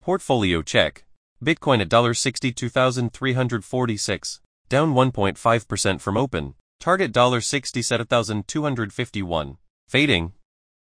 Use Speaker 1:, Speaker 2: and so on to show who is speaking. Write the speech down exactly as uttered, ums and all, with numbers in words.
Speaker 1: Portfolio check. Bitcoin at sixty-two thousand three hundred forty-six, down one point five percent from open. Target sixty-seven thousand two hundred fifty-one. Fading.